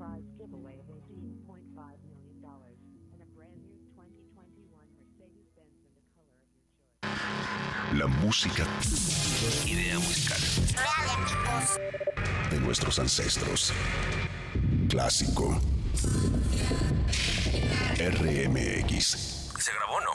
prize giveaway of $18.5 million and a brand new 2021 Mercedes-Benz in the color of your choice. La música, idea musical de nuestros ancestros. Clásico. RMX. ¿Se grabó o no?